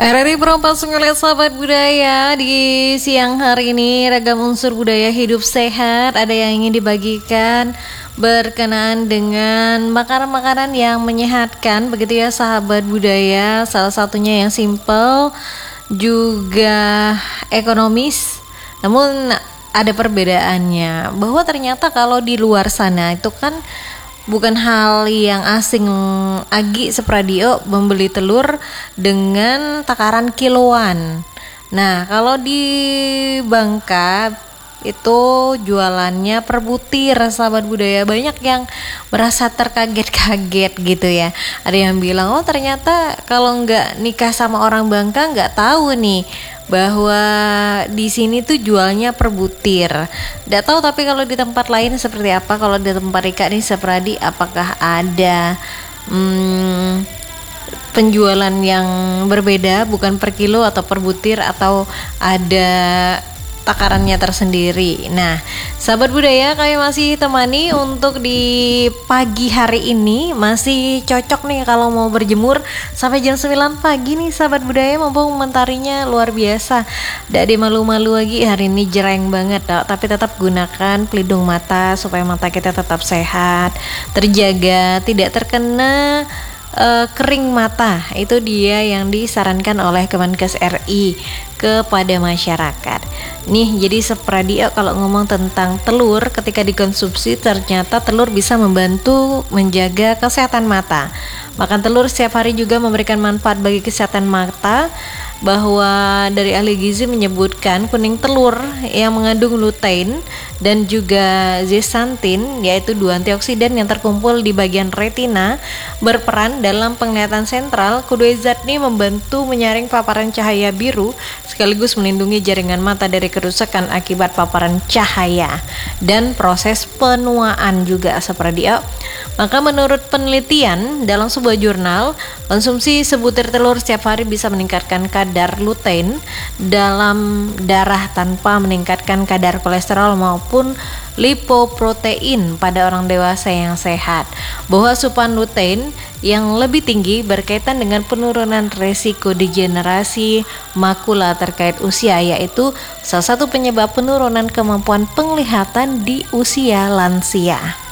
RRI Perampas Sungai sahabat budaya. Di siang hari ini ragam unsur budaya hidup sehat ada yang ingin dibagikan berkenaan dengan makanan-makanan yang menyehatkan, begitu ya sahabat budaya. Salah satunya yang simple juga ekonomis, namun ada perbedaannya, bahwa ternyata kalau di luar sana itu kan bukan hal yang asing Agi Sepradio membeli telur dengan takaran kiloan. Nah, kalau di Bangka itu jualannya per butir sahabat budaya. Banyak yang merasa terkaget-kaget gitu ya. Ada yang bilang, oh ternyata kalau nggak nikah sama orang Bangka nggak tahu nih bahwa di sini tuh jualnya per butir. Nggak tahu tapi kalau di tempat lain seperti apa. Kalau di tempat Rika nih Sepradi, apakah ada penjualan yang berbeda, bukan per kilo atau per butir, atau ada takarannya tersendiri. Nah, sahabat budaya, kami masih temani untuk di pagi hari ini. Masih cocok nih kalau mau berjemur sampai jam 9 pagi nih sahabat budaya, mumpung mentarinya luar biasa. Tidak ada malu-malu lagi, hari ini jereng banget, tapi tetap gunakan pelindung mata supaya mata kita tetap sehat, terjaga, tidak terkena kering mata. Itu dia yang disarankan oleh Kemenkes RI kepada masyarakat. Nih, jadi Sepradio kalau ngomong tentang telur, ketika dikonsumsi ternyata telur bisa membantu menjaga kesehatan mata. Makan telur setiap hari juga memberikan manfaat bagi kesehatan mata, bahwa dari ahli gizi menyebutkan kuning telur yang mengandung lutein dan juga zeaxanthin, yaitu dua antioksidan yang terkumpul di bagian retina, berperan dalam penglihatan sentral. Kedua zat ini membantu menyaring paparan cahaya biru sekaligus melindungi jaringan mata dari kerusakan akibat paparan cahaya dan proses penuaan juga Sepradio. Maka menurut penelitian dalam sebuah jurnal, konsumsi sebutir telur setiap hari bisa meningkatkan kadar lutein dalam darah tanpa meningkatkan kadar kolesterol maupun lipoprotein pada orang dewasa yang sehat. Bahwa asupan lutein yang lebih tinggi berkaitan dengan penurunan resiko degenerasi makula terkait usia, yaitu salah satu penyebab penurunan kemampuan penglihatan di usia lansia.